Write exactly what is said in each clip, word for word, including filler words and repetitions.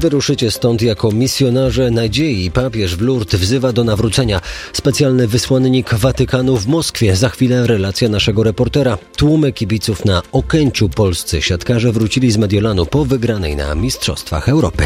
Wyruszycie stąd jako misjonarze nadziei. Papież w Lourdes wzywa do nawrócenia. Specjalny wysłannik Watykanu w Moskwie. Za chwilę relacja naszego reportera. Tłumy kibiców na Okęciu. Polscy siatkarze wrócili z Mediolanu po wygranej na Mistrzostwach Europy.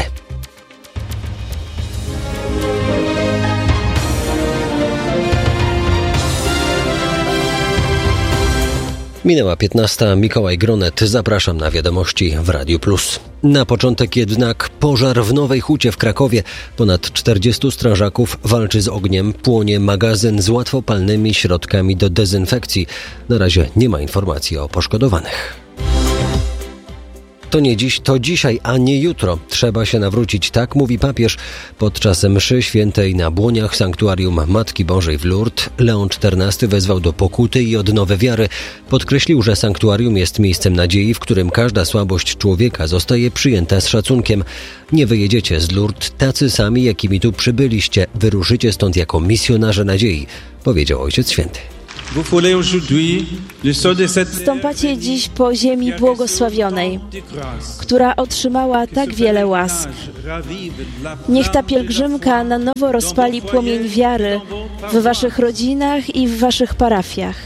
Minęła piętnasta. Mikołaj Gronet. Zapraszam na wiadomości w Radiu Plus. Na początek jednak pożar w Nowej Hucie w Krakowie. Ponad czterdziestu strażaków walczy z ogniem. Płonie magazyn z łatwopalnymi środkami do dezynfekcji. Na razie nie ma informacji o poszkodowanych. To nie dziś, to dzisiaj, a nie jutro. Trzeba się nawrócić, tak mówi papież. Podczas mszy świętej na błoniach sanktuarium Matki Bożej w Lourdes Leon czternasty wezwał do pokuty i odnowy wiary. Podkreślił, że sanktuarium jest miejscem nadziei, w którym każda słabość człowieka zostaje przyjęta z szacunkiem. Nie wyjedziecie z Lourdes tacy sami, jakimi tu przybyliście. Wyruszycie stąd jako misjonarze nadziei, powiedział Ojciec Święty. Stąpacie dziś po ziemi błogosławionej, która otrzymała tak wiele łask. Niech ta pielgrzymka na nowo rozpali płomień wiary w waszych rodzinach i w waszych parafiach.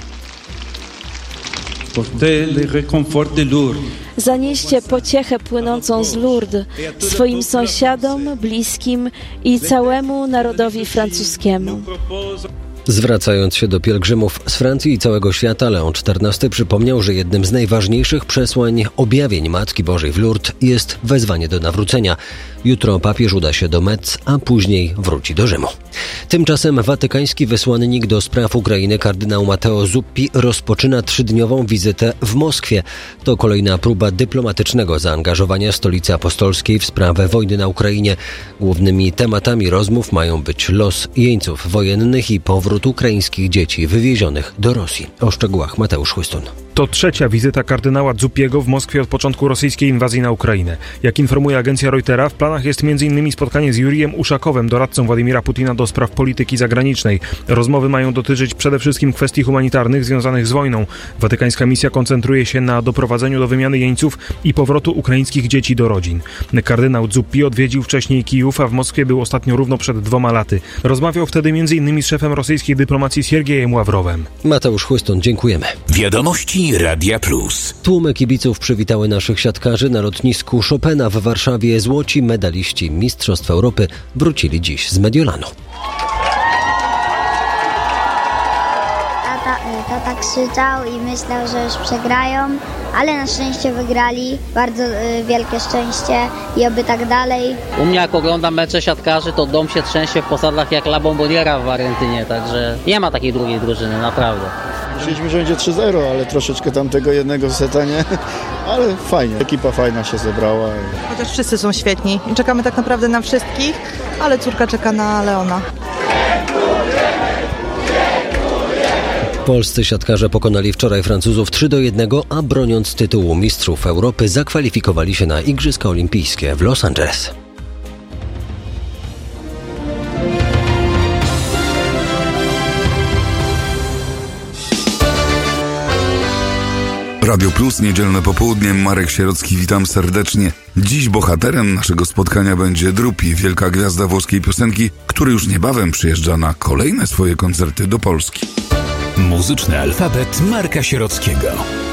Zanieście pociechę płynącą z Lourdes swoim sąsiadom, bliskim i całemu narodowi francuskiemu. Zwracając się do pielgrzymów z Francji i całego świata, Leon czternasty przypomniał, że jednym z najważniejszych przesłań objawień Matki Bożej w Lourdes jest wezwanie do nawrócenia. Jutro papież uda się do Metz, a później wróci do Rzymu. Tymczasem watykański wysłannik do spraw Ukrainy kardynał Matteo Zuppi rozpoczyna trzydniową wizytę w Moskwie. To kolejna próba dyplomatycznego zaangażowania Stolicy Apostolskiej w sprawę wojny na Ukrainie. Głównymi tematami rozmów mają być los jeńców wojennych i powrót ukraińskich dzieci wywiezionych do Rosji. O szczegółach Mateusz Chłystun. To trzecia wizyta kardynała Zuppiego w Moskwie od początku rosyjskiej inwazji na Ukrainę. Jak informuje agencja Reutera, w planach jest między innymi spotkanie z Jurijem Uszakowem, doradcą Władimira Putina do spraw polityki zagranicznej. Rozmowy mają dotyczyć przede wszystkim kwestii humanitarnych związanych z wojną. Watykańska misja koncentruje się na doprowadzeniu do wymiany jeńców i powrotu ukraińskich dzieci do rodzin. Kardynał Zuppi odwiedził wcześniej Kijów, a w Moskwie był ostatnio równo przed dwoma laty. Rozmawiał wtedy między innymi z szefem rosyjskiej dyplomacji Siergiejem Ławrowem. Mateusz Chłystun, dziękujemy. Wiadomości Radia Plus. Tłumy kibiców przywitały naszych siatkarzy na lotnisku Chopina w Warszawie. Złoci medaliści Mistrzostw Europy wrócili dziś z Mediolanu. Tata, tata krzyczał i myślał, że już przegrają, ale na szczęście wygrali. Bardzo y, wielkie szczęście i oby tak dalej. U mnie jak oglądam mecze siatkarzy, to dom się trzęsie w posadach jak La Bomboniera w Argentynie, także nie ma takiej drugiej drużyny, naprawdę. Myśleliśmy, że będzie trzy zero, ale troszeczkę tam tego jednego seta nie, ale fajnie. Ekipa fajna się zebrała. Chociaż wszyscy są świetni i czekamy tak naprawdę na wszystkich, ale córka czeka na Leona. Polscy siatkarze pokonali wczoraj Francuzów trzy do jednego, a broniąc tytułu Mistrzów Europy zakwalifikowali się na Igrzyska Olimpijskie w Los Angeles. Radio Plus, niedzielne popołudnie, Marek Sierocki, witam serdecznie. Dziś bohaterem naszego spotkania będzie Drupi, wielka gwiazda włoskiej piosenki, który już niebawem przyjeżdża na kolejne swoje koncerty do Polski. Muzyczny alfabet Marka Sierockiego.